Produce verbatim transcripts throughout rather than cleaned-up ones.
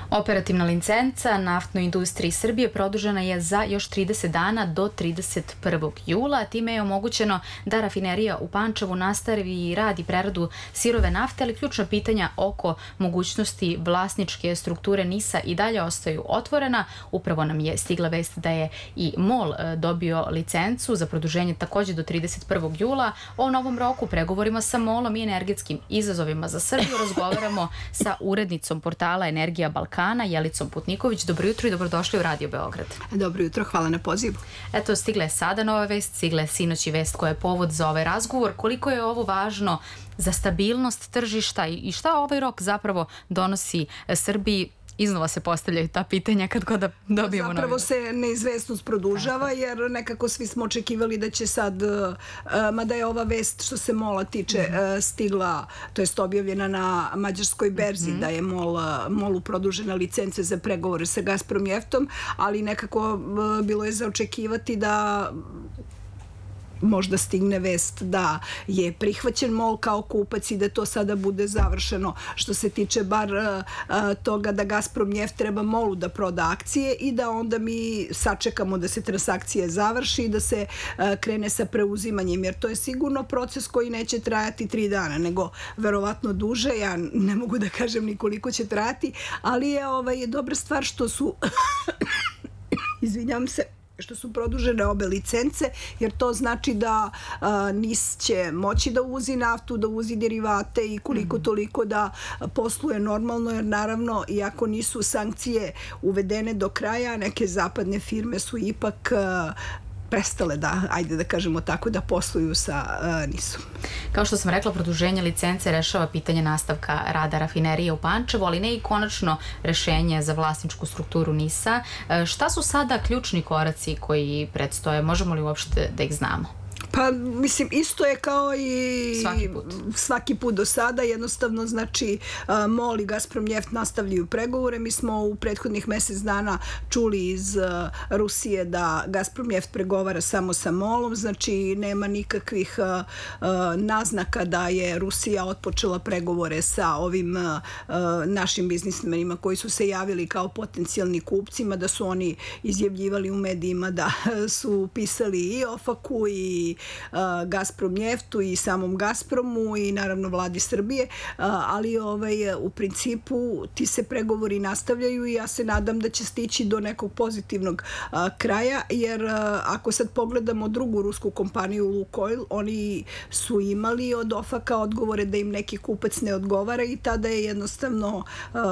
Operativna licenca naftnoj industriji Srbije produžena je za još trideset dana do trideset prvog jula. Time je omogućeno da rafinerija u Pančevu nastavi rad i preradu sirove nafte, ali ključna pitanja oko mogućnosti vlasničke strukture NIS-a i dalje ostaju otvorena. Upravo nam je stigla vest da je i MOL dobio licencu za produženje takođe do trideset prvog jula. O novom roku, pregovorima sa MOL-om i energetskim izazovima za Srbiju razgovaramo sa urednicom portala Energija Balkana, Jelicom Putniković. Dobro jutro i dobrodošli u Radio Beograd. Dobro jutro, hvala na pozivu. Eto, stigla je sada nova vest, stigla je sinoć i vest koja je povod za ovaj razgovor. Koliko je ovo važno za stabilnost tržišta i šta ovaj rok zapravo donosi Srbiji? Iznova se postavljaju ta pitanja kad god da dobijemo novi. Zapravo se neizvesnost produžava jer nekako svi smo očekivali da će sad, mada je ova vest što se MOL-a tiče stigla, to jest objavljena na mađarskoj berzi, da je MOL-u produžena licence za pregovore sa Gazprom Neftom, ali nekako bilo je za očekivati da možda stigne vest da je prihvaćen MOL kao kupac i da to sada bude završeno što se tiče bar toga da Gazprom Neft treba MOL-u da proda akcije i da onda mi sačekamo da se transakcije završi i da se krene sa preuzimanjem, jer to je sigurno proces koji neće trajati tri dana, nego verovatno duže. Ja ne mogu da kažem ni koliko će trajati, ali je ovaj, dobra stvar što su izvinjam se što su produžene obe licence, jer to znači da NIS će moći da uvozi naftu, da uvozi derivate i koliko toliko da posluje normalno, jer naravno, iako nisu sankcije uvedene do kraja, neke zapadne firme su ipak prestale da, ajde da kažemo tako, da posluju sa NIS-om. Kao što sam rekla, produženje licence rešava pitanje nastavka rada rafinerije u Pančevu, ali ne i konačno rešenje za vlasničku strukturu NIS-a. Šta su sada ključni koraci koji predstoje? Možemo li uopšte da ih znamo? Pa, mislim, isto je kao i svaki put, svaki put do sada. Jednostavno, znači, MOL i Gazprom Neft nastavljaju pregovore. Mi smo u prethodnih mesec dana čuli iz Rusije da Gazprom Neft pregovara samo sa MOL-om, znači nema nikakvih naznaka da je Rusija otpočela pregovore sa ovim našim biznismenima koji su se javili kao potencijalni kupcima, da su oni izjavljivali u medijima da su pisali i OFAC-u i Gazprom Neftu i samom Gazpromu i naravno vladi Srbije, ali ovaj, u principu ti se pregovori nastavljaju i ja se nadam da će stići do nekog pozitivnog kraja, jer ako sad pogledamo drugu rusku kompaniju Lukoil, oni su imali od OFAC-a odgovore da im neki kupac ne odgovara i tada je jednostavno,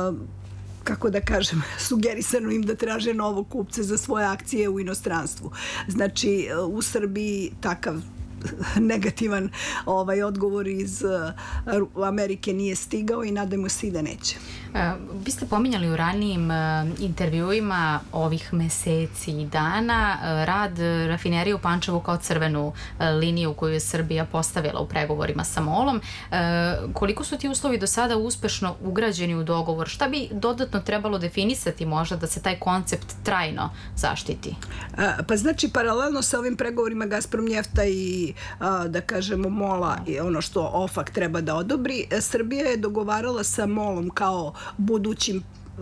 kako da kažem, sugerisano im da traže novog kupca za svoje akcije u inostranstvu. Znači, u Srbiji takav negativan ovaj odgovor iz Amerike nije stigao i nadamo se i da neće. Vi ste pominjali u ranijim intervjuima ovih meseci i dana rad rafinerije u Pančevu kao crvenu liniju koju je Srbija postavila u pregovorima sa MOL-om. Koliko su ti uslovi do sada uspešno ugrađeni u dogovor? Šta bi dodatno trebalo definisati možda da se taj koncept trajno zaštiti? Pa znači, paralelno sa ovim pregovorima Gazprom Nefta i da kažemo MOL-a i ono što OFAC treba da odobri, Srbija je dogovarala sa MOL-om kao budućim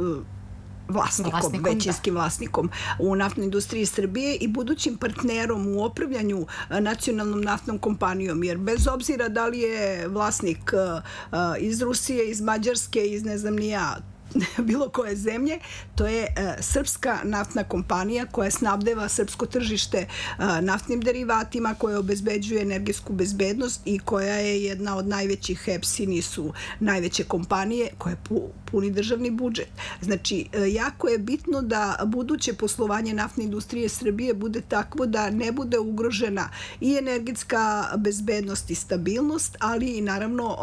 vlasnikom, većinskim vlasnikom u naftnoj industriji Srbije i budućim partnerom u upravljanju nacionalnom naftnom kompanijom, jer bez obzira da li je vlasnik iz Rusije, iz Mađarske, iz ne znam ni ja, bilo koje zemlje, to je srpska naftna kompanija koja snabdeva srpsko tržište naftnim derivatima, koja obezbeđuje energetsku bezbednost i koja je jedna od najvećih, H E P S I nisu najveće kompanije, koja puni državni budžet. Znači, jako je bitno da buduće poslovanje naftne industrije Srbije bude takvo da ne bude ugrožena i energetska bezbednost i stabilnost, ali i naravno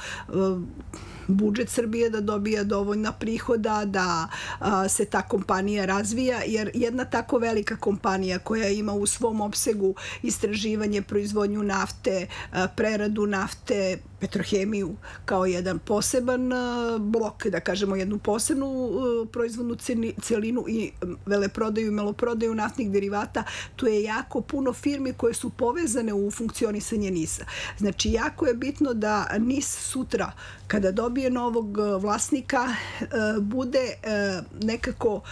budžet Srbije da dobija dovoljna prihoda, da se ta kompanija razvija, jer jedna tako velika kompanija koja ima u svom opsegu istraživanje, proizvodnju nafte, preradu nafte, Petrohemiju kao jedan poseban blok, da kažemo jednu posebnu proizvodnu celinu i veleprodaju i maloprodaju naftnih derivata. Tu je jako puno firmi koje su povezane u funkcionisanje NIS-a. Znači, jako je bitno da NIS sutra, kada dobije novog vlasnika, bude nekako,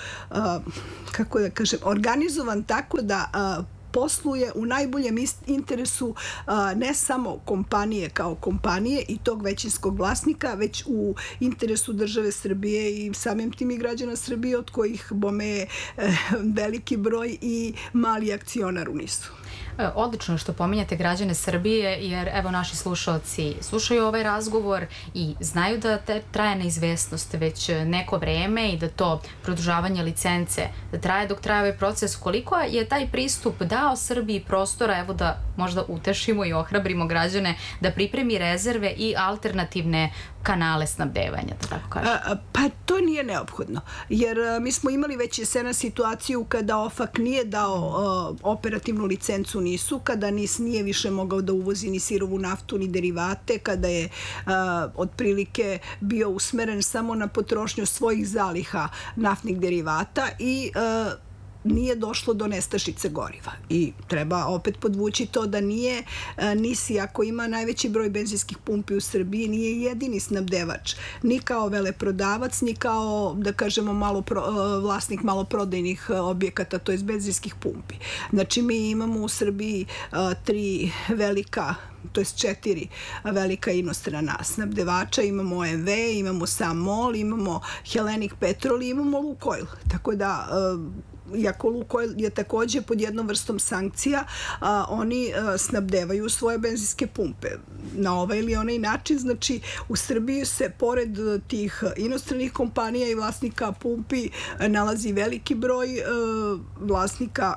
kako da kažem, organizovan tako da posluje u najboljem interesu ne samo kompanije kao kompanije i tog većinskog vlasnika, već u interesu države Srbije i samim tim i građana Srbije, od kojih bome je veliki broj i mali akcionar u NIS-u. Odlično što pominjate građane Srbije, jer evo naši slušalci slušaju ovaj razgovor i znaju da traje neizvesnost već neko vreme i da to produžavanje licence da traje dok traje ovaj proces. Koliko je taj pristup dao Srbiji prostora, evo da možda utešimo i ohrabrimo građane da pripremi rezerve i alternativne kanale snabdevanja, da tako kažem? Pa to nije neophodno, jer mi smo imali već jesena situaciju kada OFAK nije dao operativnu licencu NIS-u, kada NIS nije više mogao da uvozi ni sirovu naftu, ni derivate, kada je otprilike bio usmeren samo na potrošnju svojih zaliha naftnih derivata i nije došlo do nestašice goriva. I treba opet podvući to da nije NIS, ako ima najveći broj benzinskih pumpi u Srbiji, nije jedini snabdevač, ni kao veleprodavac, ni kao, da kažemo, vlasnik maloprodajnih objekata, to je benzinskih pumpi. Znači, mi imamo u Srbiji tri velika, to je četiri velika inostrana snabdevača, imamo O M V, imamo sam MOL, imamo Hellenic Petrol i imamo Lukoil. Tako da, iako Lukoil je takođe pod jednom vrstom sankcija, oni snabdevaju svoje benzinske pumpe na ovaj ili onaj način. Znači, u Srbiji se pored tih inostranih kompanija i vlasnika pumpi nalazi veliki broj vlasnika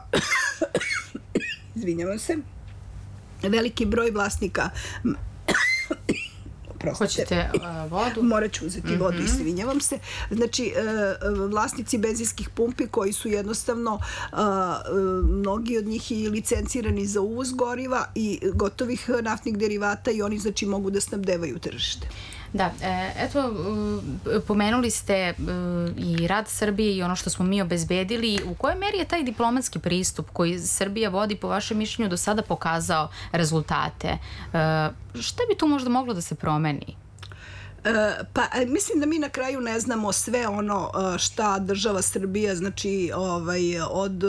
izvinjavam se veliki broj vlasnika Hoćete vodu? Morat ću uzeti vodu, izvinjavam se. Znači, vlasnici benzinskih pumpi koji su jednostavno, mnogi od njih i licencirani za uvoz goriva i gotovih naftnih derivata i oni, znači, mogu da snabdevaju tržište. Da, eto, pomenuli ste i rad Srbije i ono što smo mi obezbedili. U kojoj meri je taj diplomatski pristup koji Srbija vodi, po vašem mišljenju, do sada pokazao rezultate? Šta bi tu možda moglo da se promeni? Pa, mislim da mi na kraju ne znamo sve ono šta država Srbija, znači od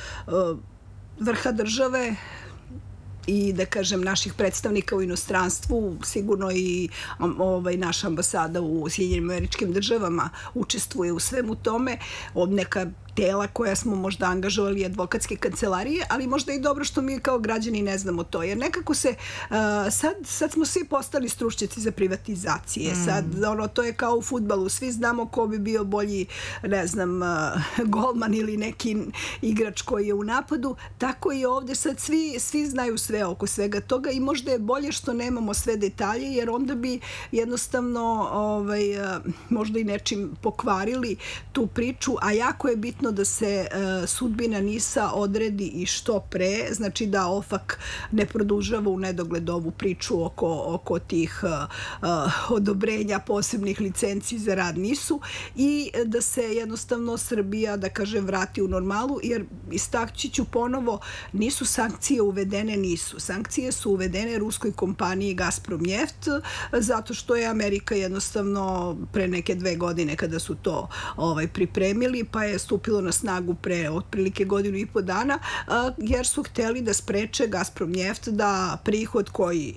vrha države i, da kažem, naših predstavnika u inostranstvu, sigurno i naša ambasada u Sjedinjenim Američkim Državama učestvuje u svemu tome, od neka tela koja smo možda angažovali, advokatske kancelarije, ali možda i dobro što mi kao građani ne znamo to, jer nekako se, sad smo svi postali stručnjaci za privatizacije, sad to je kao u fudbalu, svi znamo ko bi bio bolji, ne znam, golman ili neki igrač koji je u napadu, tako i ovde sad svi znaju sve oko svega toga i možda je bolje što nemamo sve detalje, jer onda bi jednostavno možda i nečim pokvarili tu priču, a jako je bitno da se sudbina NIS-a odredi i što pre, znači da OFAK ne produžava u nedogled ovu priču oko tih odobrenja posebnih licenci za rad NIS-u i da se jednostavno Srbija, da kažem, vrati u normalu, jer istakći ću ponovo, nisu sankcije uvedene NIS-u. Sankcije su uvedene ruskoj kompaniji Gazpromneft, zato što je Amerika jednostavno pre neke dve godine kada su to pripremili, pa je stupilo na snagu pre otprilike godinu i po dana, jer su hteli da spreče Gazpromneft da prihod koji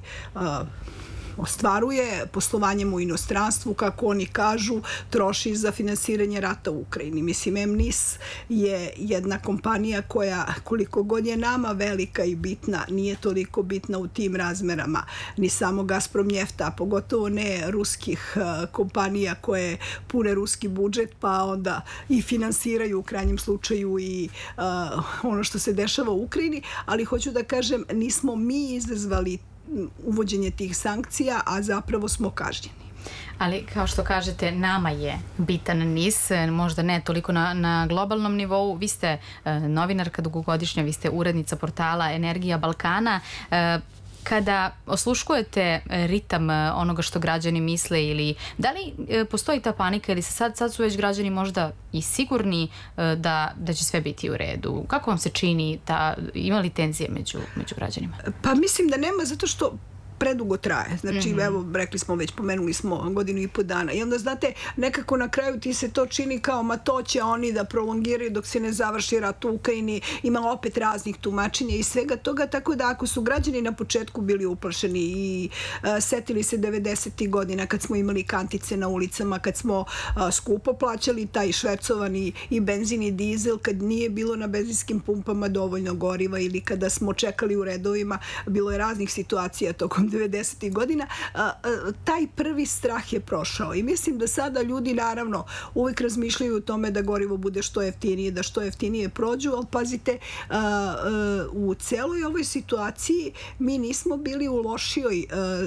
ostvaruje poslovanjem u inostranstvu, kako oni kažu, troši za finansiranje rata u Ukrajini. Mislim, M N I S je jedna kompanija koja, koliko god je nama velika i bitna, nije toliko bitna u tim razmerama, ni samo Gazpromnjefta, a pogotovo ne ruskih kompanija koje pune ruski budžet, pa onda i finansiraju u krajnjem slučaju i ono što se dešava u Ukrajini, ali hoću da kažem, nismo mi izazvali uvođenje tih sankcija, a zapravo smo kažnjeni. Ali, kao što kažete, nama je bitan NIS, možda ne toliko na globalnom nivou. Vi ste novinarka dugogodišnja, vi ste urednica portala Energija Balkana. Kada osluškujete ritam onoga što građani misle ili da li postoji ta panika ili se sad, sad su već građani možda i sigurni da, da će sve biti u redu? Kako vam se čini, da ima li tenzije među, među građanima? Pa mislim da nema, zato što predugo traje. Znači, mm-hmm. evo, rekli smo već, pomenuli smo godinu i po dana. I onda, znate, nekako na kraju ti se to čini kao, ma to će oni da prolongiraju dok se ne završi rat u Ukrajini. Ima opet raznih tumačenja i svega toga, tako da ako su građani na početku bili uplašeni i uh, setili se devedesetih godina kad smo imali kantice na ulicama, kad smo uh, skupo plaćali taj švercovani i benzin i dizel, kad nije bilo na benzinskim pumpama dovoljno goriva ili kada smo čekali u redovima, bilo je raznih situacija tokom devedesetih godina, taj prvi strah je prošao i mislim da sada ljudi naravno uvijek razmišljaju o tome da gorivo bude što jeftinije, da što jeftinije prođu, ali pazite, u celoj ovoj situaciji mi nismo bili u lošijoj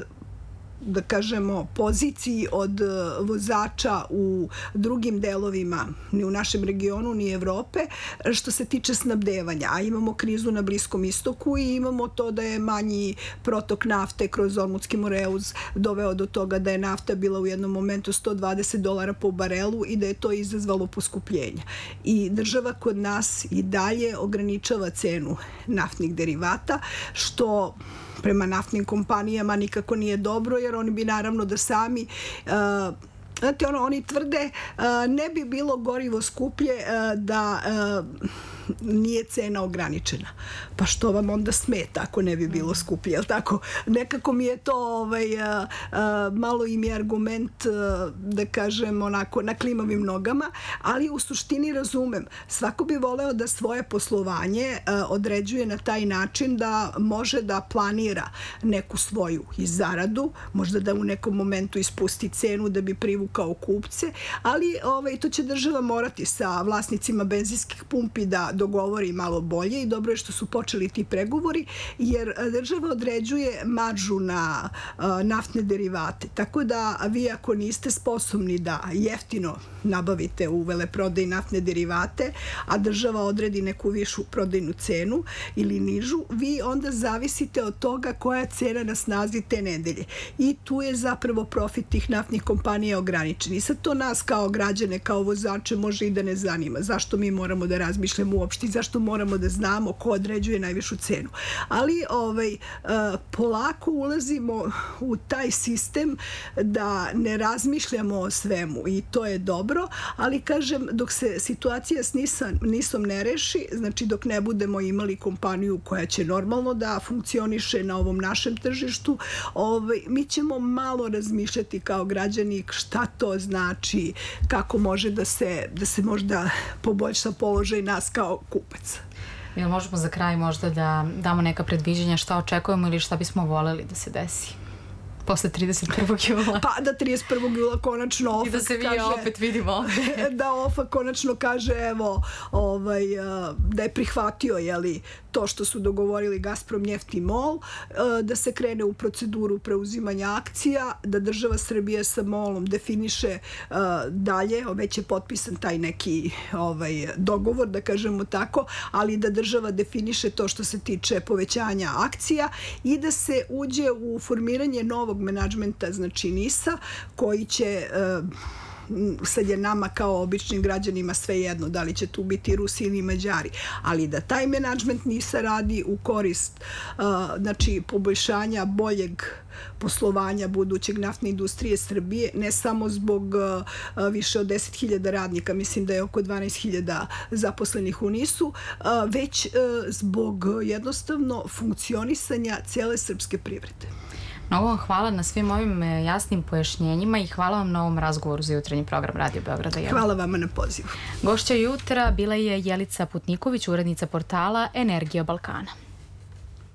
da kažemo, poziciji od vozača u drugim delovima, ni u našem regionu, ni Evrope, što se tiče snabdevanja. A imamo krizu na Bliskom istoku i imamo to da je manji protok nafte kroz Ormutski Moreuz doveo do toga da je nafta bila u jednom momentu sto dvadeset dolara po barelu i da je to izazvalo poskupljenja. I država kod nas i dalje ograničava cenu naftnih derivata, što prema naftnim kompanijama nikako nije dobro, jer oni bi naravno da sami uh, znate, ono, oni tvrde uh, ne bi bilo gorivo skuplje uh, da uh, nije cena ograničena. Pa što vam onda smeta ako ne bi bilo skuplje, jel tako? Nekako mi je to ovaj, uh, uh, malo im je argument, uh, da kažem, onako, na klimavim nogama, ali u suštini razumem. Svako bi voleo da svoje poslovanje uh, određuje na taj način da može da planira neku svoju i zaradu, možda da u nekom momentu ispusti cenu da bi privukao kupce, ali ovaj, to će država morati sa vlasnicima benzinskih pumpi da dogovori malo bolje i dobro je što su počeli ti pregovori, jer država određuje maržu na uh, naftne derivate. Tako da vi ako niste sposobni da jeftino nabavite u veleprodaji naftne derivate, a država odredi neku višu prodajnu cenu ili nižu, vi onda zavisite od toga koja je cena na snazi te nedelje. I tu je zapravo profit tih naftnih kompanija ograničen. I sad to nas kao građane, kao vozače može i da ne zanima. Zašto mi moramo da razmišljamo uopšte i zašto moramo da znamo ko određuje najvišu cenu. Ali ovaj, polako ulazimo u taj sistem da ne razmišljamo o svemu i to je dobro, ali kažem, dok se situacija s nisom ne reši, znači dok ne budemo imali kompaniju koja će normalno da funkcioniše na ovom našem tržištu, ovaj, mi ćemo malo razmišljati kao građani šta to znači, kako može da se, da se možda poboljša položaj nas kao kupac. Jel možemo za kraj možda da damo neka predviđenja šta očekujemo ili šta bismo voljeli da se desi posle trideset prvog jula? Pa da trideset prvog jula konačno O F A K kaže... I da se vi opet vidimo ovde. Da O F A K konačno kaže, evo, ovaj, da je prihvatio, jeli, to što su dogovorili Gazprom Njeft i MOL, da se krene u proceduru preuzimanja akcija, da država Srbije sa MOL-om definiše dalje, već je potpisan taj neki ovaj, dogovor, da kažemo tako, ali da država definiše to što se tiče povećanja akcija i da se uđe u formiranje novog menadžmenta, znači NIS-a, koji će... sad je nama kao običnim građanima sve jedno da li će tu biti Rusi ili Mađari, ali da taj menadžment NIS-a radi u korist znači poboljšanja boljeg poslovanja budućeg naftne industrije Srbije, ne samo zbog više od deset hiljada radnika, mislim da je oko dvanaest hiljada zaposlenih u NIS-u, već zbog jednostavno funkcionisanja cele srpske privrede. Mnogo vam hvala na svim ovim jasnim pojašnjenjima i hvala vam na ovom razgovoru za jutarnji program Radio Beograda. Hvala vama na pozivu. Gošća jutra bila je Jelica Putniković, urednica portala Energija Balkana.